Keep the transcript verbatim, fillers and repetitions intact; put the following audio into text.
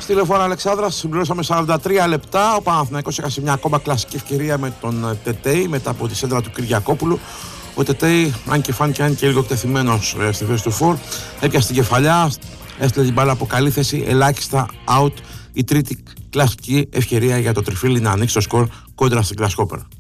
Στη Λεωφόρο Αλεξάνδρας συμπληρώσαμε σαράντα τρία λεπτά. Ο Παναθηναϊκός έχασε μια ακόμα κλασική ευκαιρία με τον Τετέι μετά από τη σέντρα του Κυριακόπουλου. Ο Τετέι, αν και φάνηκε αν και λίγο εκτεθειμένος στη θέση του φορ, έπιασε την κεφαλιά, έστειλε την μπάλα από καλή θέση, ελάχιστα out. Η τρίτη κλασική ευκαιρία για το τριφύλι να ανοίξει το σκορ κόντρα στην Grasshopper.